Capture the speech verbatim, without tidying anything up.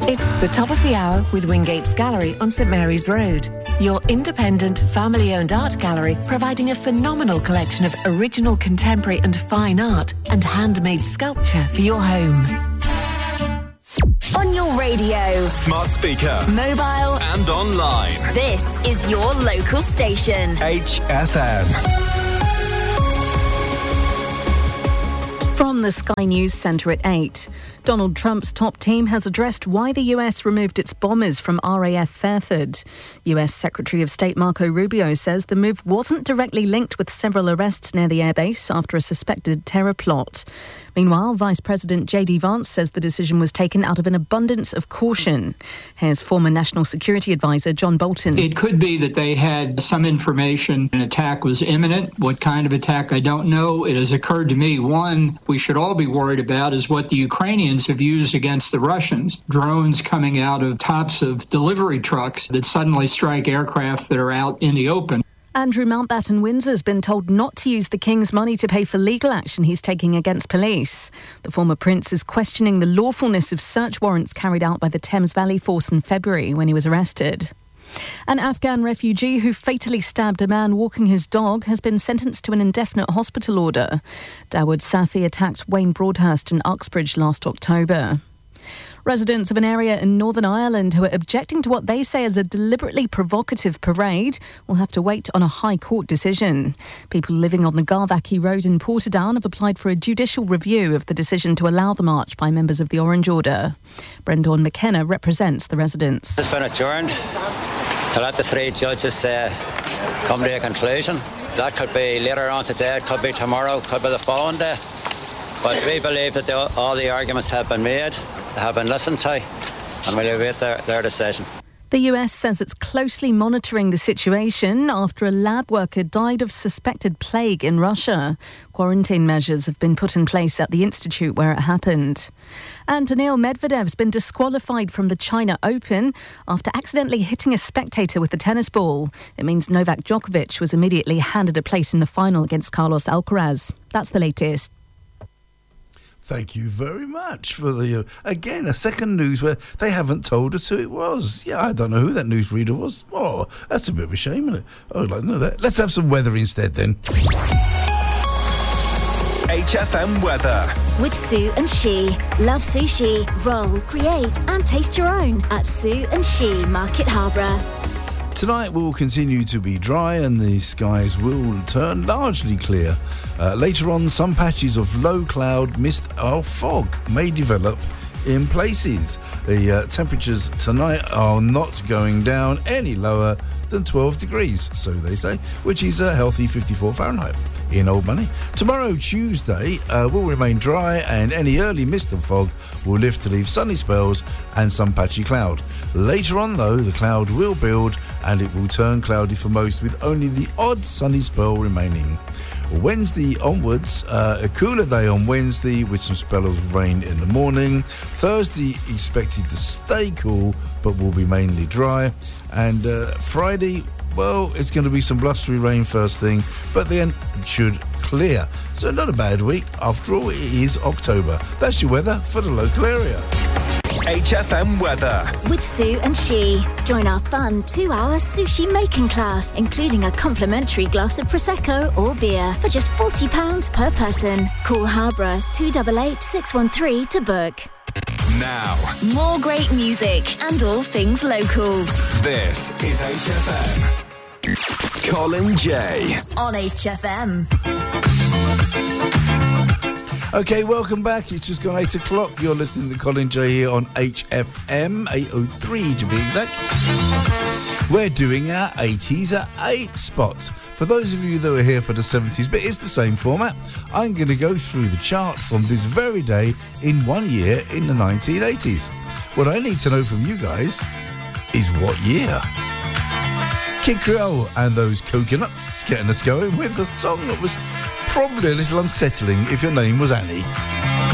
It's the top of the hour with Wingate's Gallery on St Mary's Road. Your independent, family-owned art gallery providing a phenomenal collection of original contemporary and fine art and handmade sculpture for your home. On your radio, smart speaker, mobile and online. This is your local station. H F M. From the Sky News Centre at eight. Donald Trump's top team has addressed why the U S removed its bombers from R A F Fairford. U S Secretary of State Marco Rubio says the move wasn't directly linked with several arrests near the airbase after a suspected terror plot. Meanwhile, Vice President J D Vance says the decision was taken out of an abundance of caution. Here's former National Security Advisor John Bolton. It could be that they had some information an attack was imminent. What kind of attack, I don't know. It has occurred to me, one, we should all be worried about is what the Ukrainians have used against the Russians. Drones coming out of tops of delivery trucks that suddenly strike aircraft that are out in the open. Andrew Mountbatten Windsor's been told not to use the King's money to pay for legal action he's taking against police. The former prince is questioning the lawfulness of search warrants carried out by the Thames Valley Force in February when he was arrested. An Afghan refugee who fatally stabbed a man walking his dog has been sentenced to an indefinite hospital order. Dawood Safi attacked Wayne Broadhurst in Uxbridge last October. Residents of an area in Northern Ireland who are objecting to what they say is a deliberately provocative parade will have to wait on a High Court decision. People living on the Garvackie Road in Portadown have applied for a judicial review of the decision to allow the march by members of the Orange Order. Brendan McKenna represents the residents. It's been adjourned to let the three judges uh, come to a conclusion. That could be later on today, it could be tomorrow, it could be the following day. But we believe that the, all the arguments have been made, have been listened to, and we'll await their, their decision. The U S says it's closely monitoring the situation after a lab worker died of suspected plague in Russia. Quarantine measures have been put in place at the institute where it happened. And Daniil Medvedev's been disqualified from the China Open after accidentally hitting a spectator with a tennis ball. It means Novak Djokovic was immediately handed a place in the final against Carlos Alcaraz. That's the latest. Thank you very much for the, uh, again, a second news where they haven't told us who it was. Yeah, I don't know who that newsreader was. Oh, that's a bit of a shame, isn't it? I would like to know that. Let's have some weather instead then. H F M weather. With Sue and She. Love sushi, roll, create and taste your own at Sue and She, Market Harborough. Tonight will continue to be dry and the skies will turn largely clear. Uh, later on, some patches of low cloud, mist or fog may develop in places. The uh, temperatures tonight are not going down any lower than twelve degrees, so they say, which is a healthy fifty-four Fahrenheit in old money. Tomorrow, Tuesday, uh, will remain dry and any early mist and fog will lift to leave sunny spells and some patchy cloud. Later on, though, the cloud will build and it will turn cloudy for most with only the odd sunny spell remaining. Wednesday onwards, uh, a cooler day on Wednesday with some spells of rain in the morning. Thursday expected to stay cool but will be mainly dry. And uh, Friday, well, it's going to be some blustery rain first thing, but then it should clear. So not a bad week. After all, it is October. That's your weather for the local area. H F M weather. With Sue and She. Join our fun two-hour sushi making class, including a complimentary glass of Prosecco or beer for just forty pounds per person. Call Harborough two eight eight, six one three to book. Now, more great music and all things local. This is H F M. Colin J. On H F M. Okay, welcome back. It's just gone eight o'clock. You're listening to Colin J here on H F M, eight oh three to be exact. We're doing our eighties at eight spot. For those of you that were here for the seventies, but it's the same format, I'm going to go through the chart from this very day in one year in the nineteen eighties. What I need to know from you guys is what year. Kid Creole and those Coconuts getting us going with a song that was probably a little unsettling if your name was Annie.